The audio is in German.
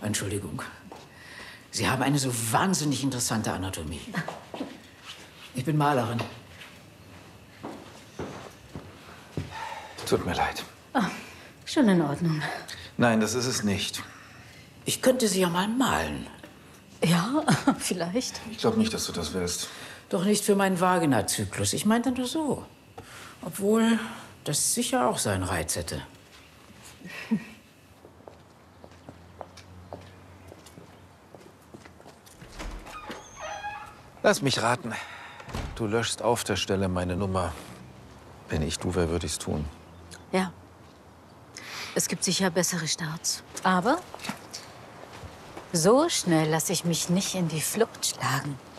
Entschuldigung. Sie haben eine so wahnsinnig interessante Anatomie. Ich bin Malerin. Tut mir leid. Oh, schon in Ordnung. Nein, das ist es nicht. Ich könnte Sie ja mal malen. Ja, vielleicht. Ich glaube nicht, dass du das willst. Doch nicht für meinen Vagina-Zyklus. Ich meinte nur so. Obwohl das sicher auch seinen Reiz hätte. Lass mich raten. Du löschst auf der Stelle meine Nummer. Wenn ich du wäre, würde ich's tun. Ja. Es gibt sicher bessere Starts. Aber so schnell lasse ich mich nicht in die Flucht schlagen.